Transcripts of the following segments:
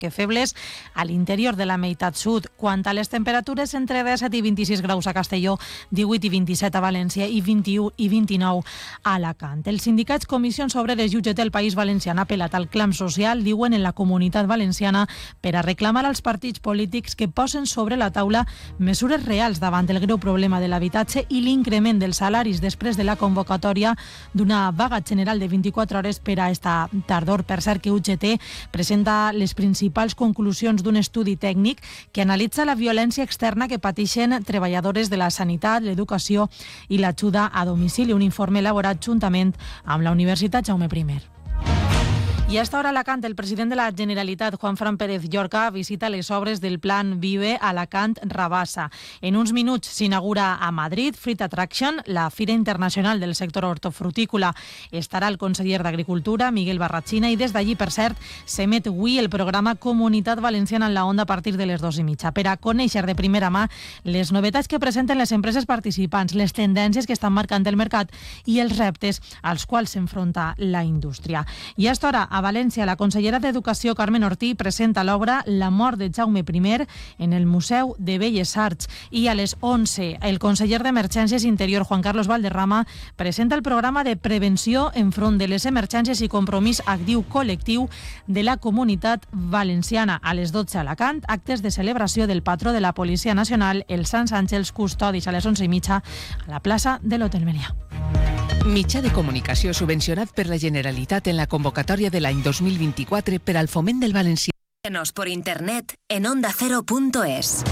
que febles a l'interior de la meitat sud. Quant a les temperatures, entre 17 i 26 graus a Castelló, 18 i 27 a València i 21 i 29 a Alacant. Els sindicats Comissions Obreres i UGT del País Valencià han apel·lat al clam social, diuen, en la Comunitat Valenciana per a reclamar als partits polítics que posen sobre la taula mesures reals davant el greu problema de l'habitatge i l'increment dels salaris després de la convocatòria d'una vaga general de 24 hores per a esta tardor. Per cert, que UGT presenta les principals conclusions d'un estudi tècnic que analitza la violència externa que pateixen treballadores de la sanitat, l'educació i l'ajuda a domicili, un informe elaborat juntament amb la Universitat Jaume I. I a esta hora a Alacant, el president de la Generalitat, Juanfran Pérez Llorca, visita les obres del Plan Vive Alacant-Rabassa. En uns minuts s'inaugura a Madrid Fruit Attraction, la Fira Internacional del sector hortofrutícola. Estarà el conseller d'Agricultura, Miguel Barrachina, i des d'allí, per cert, s'emet avui el programa Comunitat Valenciana en la Onda a partir de les 2:30. Per a conèixer de primera mà les novetats que presenten les empreses participants, les tendències que estan marcant el mercat i els reptes als quals s'enfronta la indústria. I a esta hora, a València, la consellera d'Educació, Carmen Ortí, presenta l'obra La mort de Jaume I en el Museu de Belles Arts. I a les 11, el conseller d'Emergències Interior, Juan Carlos Valderrama, presenta el programa de prevenció enfront de les emergències i compromís actiu col·lectiu de la Comunitat Valenciana. A les 12, a Alacant, actes de celebració del patró de la Policia Nacional, els Sants Àngels Custodis, a les 11:30, a la plaça de l'Hotel Melià. Mitjà de comunicació subvencionat per la Generalitat en la convocatòria de l'any 2024 per al foment del valencià. Síguenos por internet en ondacero.es.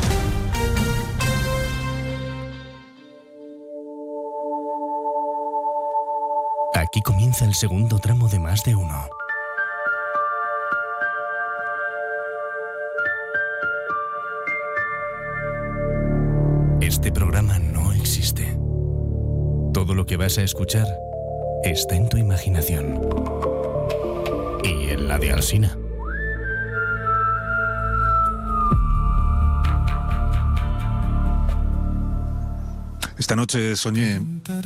Aquí comienza el segundo tramo de Más de Uno. Este programa no existe. Todo lo que vas a escuchar está en tu imaginación y en la de Alsina. Esta noche soñé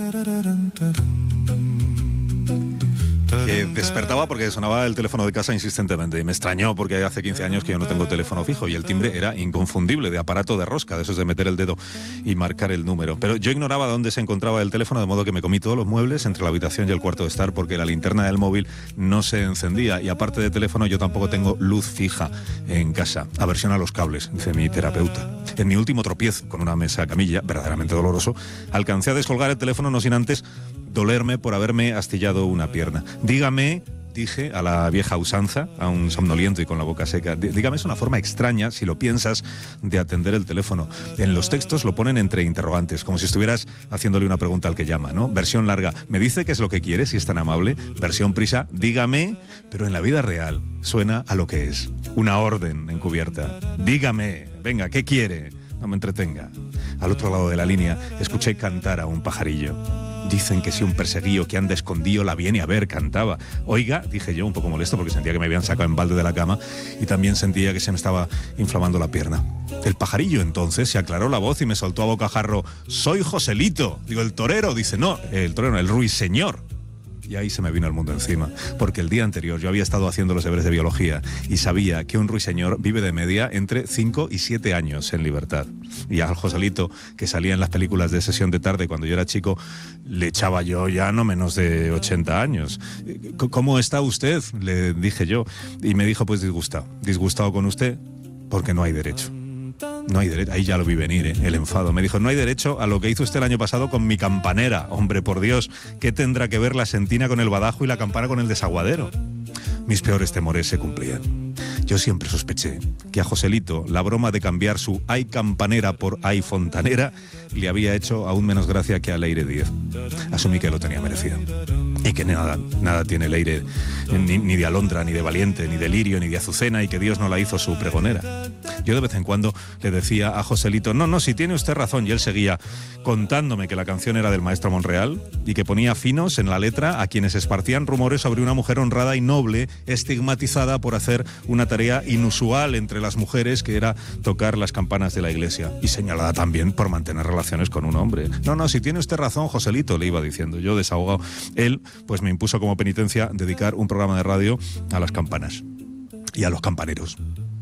que despertaba porque sonaba el teléfono de casa insistentemente y me extrañó porque hace 15 años que yo no tengo teléfono fijo y el timbre era inconfundible, de aparato de rosca, de esos de meter el dedo y marcar el número. Pero yo ignoraba dónde se encontraba el teléfono, de modo que me comí todos los muebles entre la habitación y el cuarto de estar porque la linterna del móvil no se encendía y aparte de teléfono yo tampoco tengo luz fija en casa. Aversión a los cables, dice mi terapeuta. En mi último tropiezo con una mesa camilla, verdaderamente doloroso, alcancé a descolgar el teléfono no sin antes dolerme por haberme astillado una pierna. Dígame, dije a la vieja usanza, a un somnoliento y con la boca seca, dígame, es una forma extraña, si lo piensas, de atender el teléfono. En los textos lo ponen entre interrogantes, como si estuvieras haciéndole una pregunta al que llama, ¿no? Versión larga, me dice qué es lo que quiere, si es tan amable. Versión prisa, dígame, pero en la vida real suena a lo que es, una orden encubierta. Dígame, venga, ¿qué quiere? No me entretenga. Al otro lado de la línea escuché cantar a un pajarillo. Dicen que si un perseguío que anda escondido la viene a ver, cantaba. Oiga, dije yo, un poco molesto porque sentía que me habían sacado en balde de la cama y también sentía que se me estaba inflamando la pierna. El pajarillo entonces se aclaró la voz y me soltó a bocajarro: soy Joselito. Digo, el torero. Dice, no, el torero no, el ruiseñor. Y ahí se me vino el mundo encima, porque el día anterior yo había estado haciendo los deberes de biología y sabía que un ruiseñor vive de media entre 5 y 7 años en libertad. Y al Joselito, que salía en las películas de sesión de tarde cuando yo era chico, le echaba yo ya no menos de 80 años. ¿Cómo está usted?, le dije yo. Y me dijo, pues disgustado con usted, porque no hay derecho. No hay derecho, ahí ya lo vi venir, el enfado. Me dijo, no hay derecho a lo que hizo usted el año pasado con mi campanera. Hombre, por Dios, ¿qué tendrá que ver la sentina con el badajo y la campana con el desaguadero? Mis peores temores se cumplían. Yo siempre sospeché que a Joselito la broma de cambiar su ay campanera por ay fontanera le había hecho aún menos gracia que a Leire Díez. Asumí que lo tenía merecido. Y que nada tiene Leire, ni de alondra, ni de valiente, ni de lirio, ni de azucena, y que Dios no la hizo su pregonera. Yo de vez en cuando le decía a Joselito, no, si tiene usted razón, y él seguía contándome que la canción era del maestro Monreal y que ponía finos en la letra a quienes esparcían rumores sobre una mujer honrada y noble, estigmatizada por hacer una tarea inusual entre las mujeres, que era tocar las campanas de la iglesia, y señalada también por mantener relaciones con un hombre. No, si tiene usted razón, Joselito, le iba diciendo yo desahogado. Él pues me impuso como penitencia dedicar un programa de radio a las campanas. y a los campaneros.